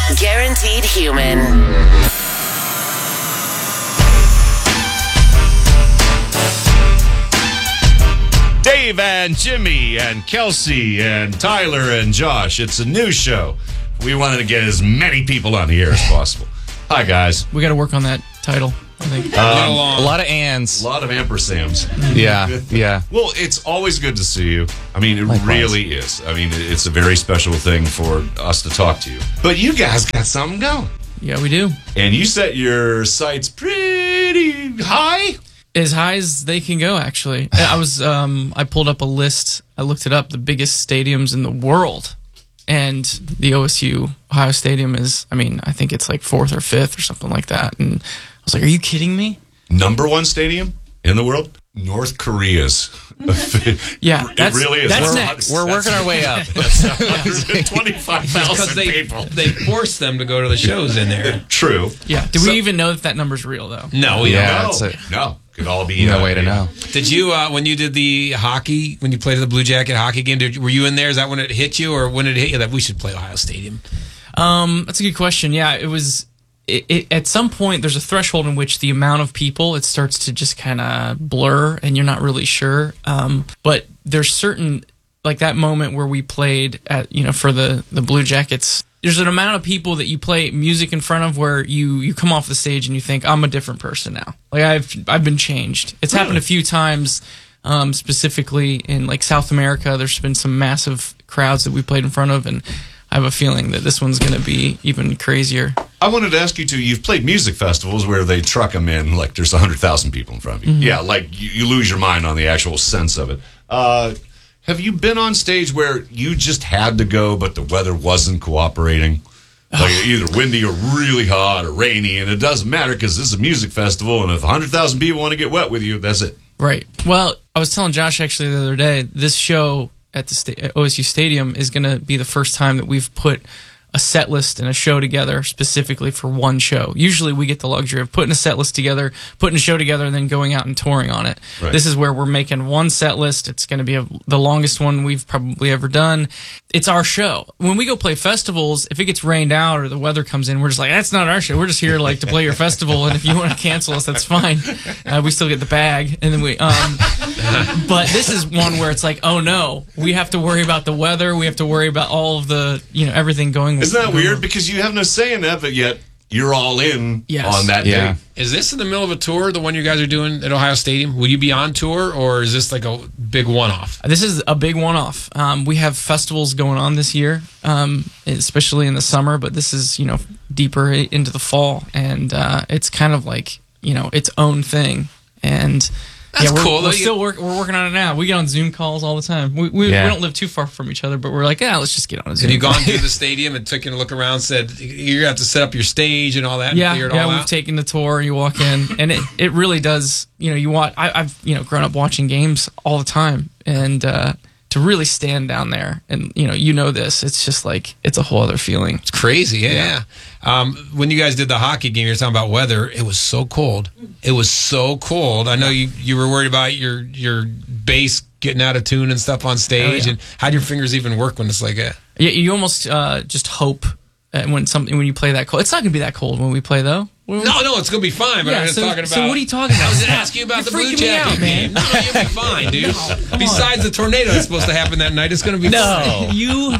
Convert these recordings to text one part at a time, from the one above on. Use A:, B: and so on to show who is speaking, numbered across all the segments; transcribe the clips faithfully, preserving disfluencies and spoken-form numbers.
A: Guaranteed Human.
B: Dave and Jimmy and Kelsey and Tyler and Josh. It's a new show. We wanted to get as many people on the air as possible. Hi, guys.
C: We got to work on that title, I think.
B: Um,
D: a lot of ands.
B: A lot of ampersands.
D: Yeah, yeah.
B: Well, it's always good to see you. I mean, it
D: Likewise.
B: really is. I mean, it's a very special thing for us to talk to you. But you guys got something going.
C: Yeah, we do.
B: And you set your sights pretty high.
C: As high as they can go, actually. I was, um, I pulled up a list. I looked it up, the biggest stadiums in the world. And the O S U Ohio Stadium is, I mean, I think it's like fourth or fifth or something like that. And I was like, are you kidding me?
B: Number one stadium in the world? North Korea's.
C: Yeah, that's,
B: it really is.
C: That's
B: we're,
C: next.
D: We're working our way up.
B: That's one hundred twenty-five thousand
E: they,
B: people.
E: They force them to go to the shows in there.
B: True.
C: Yeah. Do
E: So-
C: we even know that that number's real, though?
E: No, we
D: Yeah.
E: don't.
B: No,
D: that's it.
B: no. Could all be
D: No
B: uh,
D: way to know.
E: Did you, uh, when you did the hockey, when you played the Blue Jacket hockey game, did, were you in there? Is that when it hit you, or when did it hit you that we should play Ohio Stadium?
C: Um, that's a good question. Yeah, it was. It, it, at some point, there's a threshold in which the amount of people it starts to just kind of blur, and you're not really sure. Um, but there's certain, like that moment where we played at, you know, for the the Blue Jackets. There's an amount of people that you play music in front of where you, you come off the stage and you think, I'm a different person now. Like I've I've been changed. It's
B: Really?
C: happened a few times, um, specifically in like South America. There's been some massive crowds that we played in front of, and I have a feeling that this one's going to be even crazier.
B: I wanted to ask you too. You've played music festivals where they truck them in like there's one hundred thousand people in front of you.
C: Mm-hmm.
B: Yeah, like you, you lose your mind on the actual sense of it. Uh, have you been on stage where you just had to go, but the weather wasn't cooperating? Like either windy or really hot or rainy, and it doesn't matter because this is a music festival, and if one hundred thousand people want to get wet with you, that's it.
C: Right. Well, I was telling Josh actually the other day, this show at the sta- at O S U Stadium is going to be the first time that we've put a set list and a show together specifically for one show. Usually we get the luxury of putting a set list together, putting a show together, and then going out and touring on it.
B: Right.
C: This is where we're making one set list. It's going to be a, the longest one we've probably ever done. It's our show. When we go play festivals, if it gets rained out or the weather comes in, we're just like, that's not our show. We're just here like to play your festival, and if you want to cancel us, that's fine. Uh, we still get the bag, and then we. Um, but this is one where it's like, oh no, we have to worry about the weather. We have to worry about all of the, you know, everything going.
B: Isn't that weird? Because you have no say in that, but yet you're all in
C: Yes.
B: on that
D: Yeah.
B: day.
E: Is this in the middle of a tour, the one you guys are doing at Ohio Stadium? Will you be on tour, or is this like a big one-off?
C: This is a big one-off. Um, we have festivals going on this year, um, especially in the summer, but this is, you know, deeper into the fall, and uh, it's kind of like, you know, its own thing. And
E: That's
C: yeah, we're,
E: cool,
C: We're
E: though.
C: still work, we're working on it now. We get on Zoom calls all the time. We we,
D: Yeah.
C: we don't live too far from each other, but we're like, yeah, let's just get on a Zoom.
E: Have you
C: call.
E: gone to the stadium and taken a look around, said you're going to have to set up your stage and all that and
C: Yeah,
E: figure it
C: yeah,
E: all
C: we've
E: out?
C: taken the tour. You walk in, and it, it really does. You know, you watch. I, I've you know grown up watching games all the time, and uh, to really stand down there, and you know, you know this. It's just like it's a whole other feeling.
E: It's crazy, yeah. yeah. Um, when you guys did the hockey game, you were talking about weather. It was so cold. It was so cold. I know you, you were worried about your your bass getting out of tune and stuff on stage.
C: Oh, yeah.
E: And how'd your fingers even work when it's like that?
C: You, you almost uh, just hope uh, when something when you play that cold. It's not gonna be that cold when we play though.
E: No, no, it's going to be fine. But
C: Yeah,
E: I'm just
C: so-
E: talking about.
C: so what are you talking about?
E: I was asking you about
C: You're
E: the Blue
C: freaking me
E: Jacket
C: out, man.
E: game. No, no, you'll be fine, dude. Besides the tornado that's supposed to happen that night, it's going to be fine.
C: you.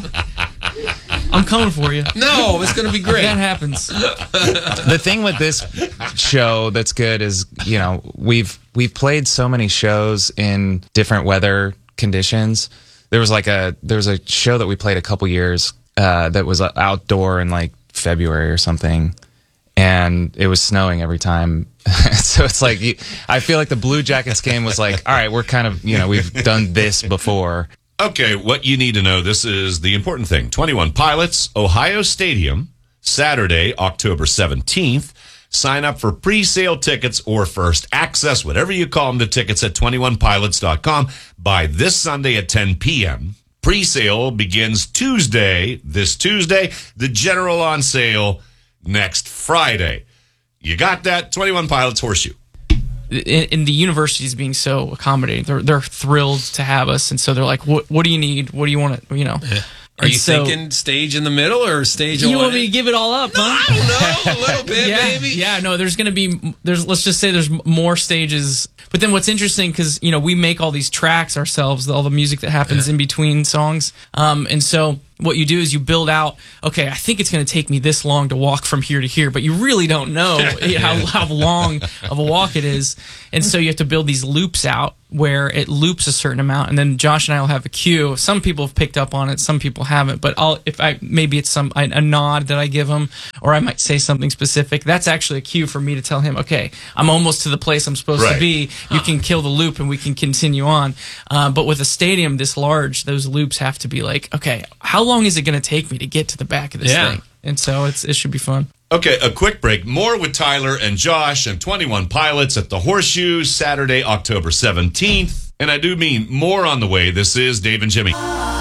C: I'm coming for you.
E: No, it's going to be great.
C: That happens.
D: The thing with this show that's good is, you know, we've we've played so many shows in different weather conditions. There was like a there was a show that we played a couple years uh, that was outdoor in like February or something, and it was snowing every time. So it's like you, I feel like the Blue Jackets game was like, all right, we're kind of, you know, we've done this before.
B: Okay, what you need to know, this is the important thing. twenty-one Pilots, Ohio Stadium, Saturday, October seventeenth. Sign up for pre-sale tickets or first access, whatever you call them, the tickets at twenty-one pilots dot com by this Sunday at ten p.m. Pre-sale begins Tuesday, this Tuesday. The general on sale next Friday. You got that? twenty-one Pilots Horseshoe.
C: In, in the universities being so accommodating, they're they're thrilled to have us, and so they're like, "What what do you need? What do you want to you know?"
E: Yeah. Are
C: And
E: you
C: so-
E: thinking stage in the middle or stage?
C: You
E: on
C: want me to give it all up, huh?
E: I don't know, a little bit,
C: yeah,
E: maybe.
C: yeah. No, there's going to be there's let's just say there's more stages. But then what's interesting because you know we make all these tracks ourselves, all the music that happens in between songs, um, and so. What you do is you build out, okay, I think it's going to take me this long to walk from here to here, but you really don't know how, how long of a walk it is. And so you have to build these loops out where it loops a certain amount. And then Josh and I will have a cue. Some people have picked up on it, some people haven't, but I'll, if I, maybe it's some, a, a nod that I give him, or I might say something specific. That's actually a cue for me to tell him, okay, I'm almost to the place I'm supposed
B: Right.
C: to be. You can kill the loop and we can continue on. Uh, but with a stadium this large, those loops have to be like, okay, how long is it going to take me to get to the back of this
E: Yeah.
C: thing? And so it's it should be fun.
B: Okay, a quick break. More with Tyler and Josh and twenty-one Pilots at the Horseshoe Saturday, October seventeenth. And I do mean more on the way. This is Dave and Jimmy.